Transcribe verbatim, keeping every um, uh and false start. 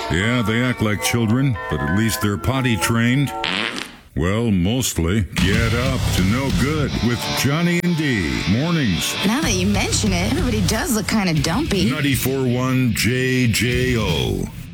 Yeah, they act like children, but at least they're potty trained. Well, mostly. Get up to no good with Johnny and D. Mornings. Now that you mention it, everybody does look kind of dumpy. ninety-four point one J J O.